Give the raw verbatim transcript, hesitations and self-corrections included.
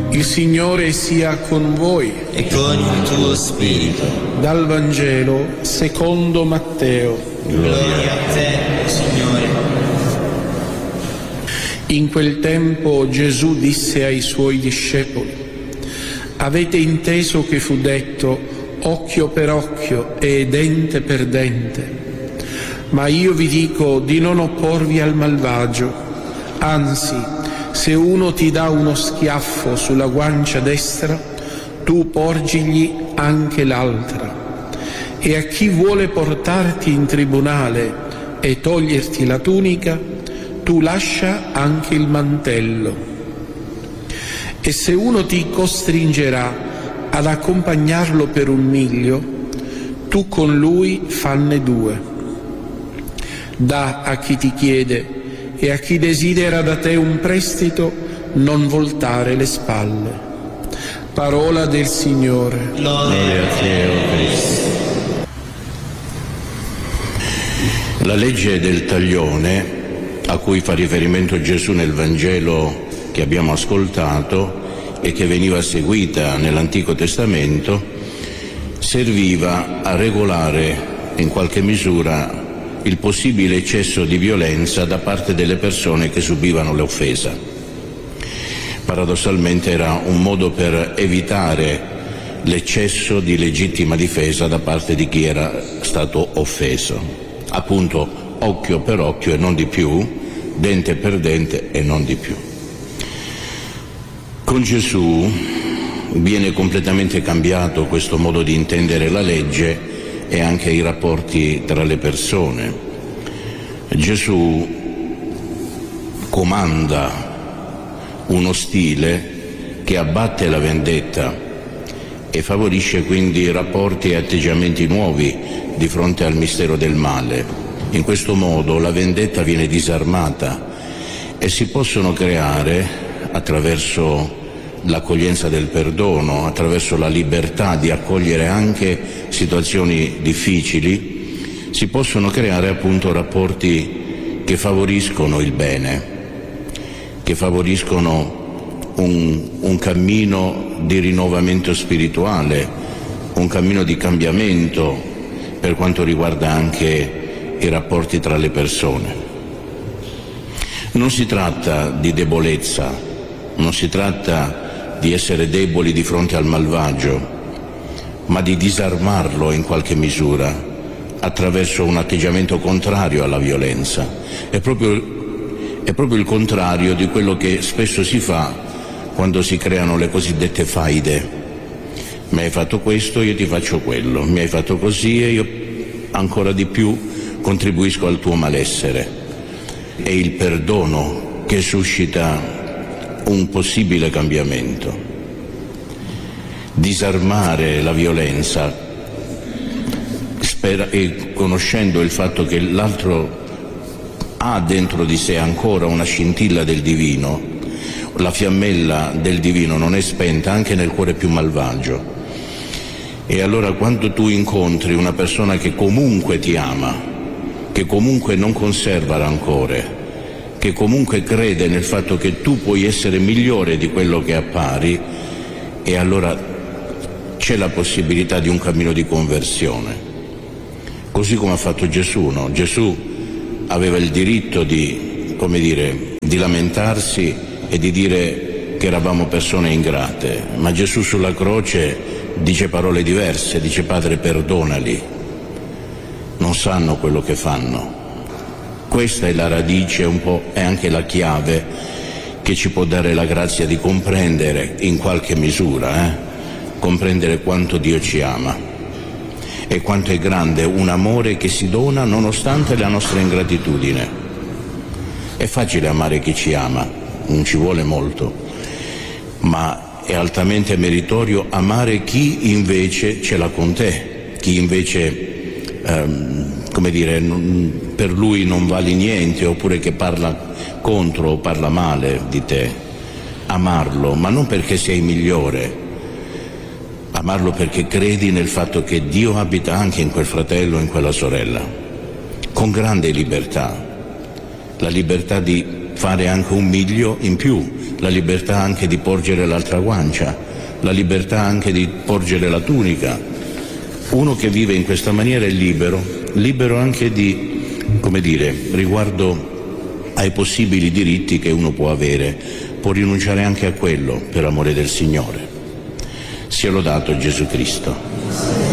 Il Signore sia con voi. E con il tuo spirito. Dal Vangelo secondo Matteo. Gloria a te, Signore. In quel tempo Gesù disse ai suoi discepoli: avete inteso che fu detto occhio per occhio e dente per dente. Ma io vi dico di non opporvi al malvagio, anzi, se uno ti dà uno schiaffo sulla guancia destra, tu porgigli anche l'altra. E a chi vuole portarti in tribunale e toglierti la tunica, tu lascia anche il mantello. E se uno ti costringerà ad accompagnarlo per un miglio, tu con lui fanne due. Dà a chi ti chiede, e a chi desidera da te un prestito non voltare le spalle. Parola del Signore. Gloria a te, o Cristo. La legge del taglione, a cui fa riferimento Gesù nel Vangelo che abbiamo ascoltato e che veniva seguita nell'Antico Testamento, serviva a regolare in qualche misura il possibile eccesso di violenza da parte delle persone che subivano l'offesa. Paradossalmente era un modo per evitare l'eccesso di legittima difesa da parte di chi era stato offeso. Appunto, occhio per occhio e non di più, dente per dente e non di più. Con Gesù viene completamente cambiato questo modo di intendere la legge e anche i rapporti tra le persone. Gesù comanda uno stile che abbatte la vendetta e favorisce quindi rapporti e atteggiamenti nuovi di fronte al mistero del male. In questo modo la vendetta viene disarmata e si possono creare, attraverso l'accoglienza del perdono, attraverso la libertà di accogliere anche situazioni difficili, si possono creare appunto rapporti che favoriscono il bene, che favoriscono un, un cammino di rinnovamento spirituale, un cammino di cambiamento per quanto riguarda anche i rapporti tra le persone. Non si tratta di debolezza, non si tratta di essere deboli di fronte al malvagio, ma di disarmarlo in qualche misura attraverso un atteggiamento contrario alla violenza. È proprio, è proprio il contrario di quello che spesso si fa quando si creano le cosiddette faide. Mi hai fatto questo, io ti faccio quello, mi hai fatto così e io ancora di più contribuisco al tuo malessere. È il perdono che suscita un possibile cambiamento. Disarmare la violenza, spera, e conoscendo il fatto che l'altro ha dentro di sé ancora una scintilla del divino, la fiammella del divino non è spenta anche nel cuore più malvagio. E allora quando tu incontri una persona che comunque ti ama, che comunque non conserva rancore, che comunque crede nel fatto che tu puoi essere migliore di quello che appari, e allora c'è la possibilità di un cammino di conversione. Così come ha fatto Gesù, no? Gesù aveva il diritto di, come dire, di lamentarsi e di dire che eravamo persone ingrate, ma Gesù sulla croce dice parole diverse, dice: Padre, perdonali, non sanno quello che fanno. Questa è la radice, un po' è anche la chiave che ci può dare la grazia di comprendere in qualche misura, eh? comprendere quanto Dio ci ama e quanto è grande un amore che si dona nonostante la nostra ingratitudine. È facile amare chi ci ama, non ci vuole molto, ma è altamente meritorio amare chi invece ce l'ha con te, chi invece ehm, come dire, non, per lui non vali niente, oppure che parla contro o parla male di te. Amarlo, ma non perché sei migliore, amarlo perché credi nel fatto che Dio abita anche in quel fratello o in quella sorella, con grande libertà, la libertà di fare anche un miglio in più, la libertà anche di porgere l'altra guancia, la libertà anche di porgere la tunica. Uno che vive in questa maniera è libero, libero anche di, come dire, riguardo ai possibili diritti che uno può avere, può rinunciare anche a quello per amore del Signore. Sia lodato Gesù Cristo.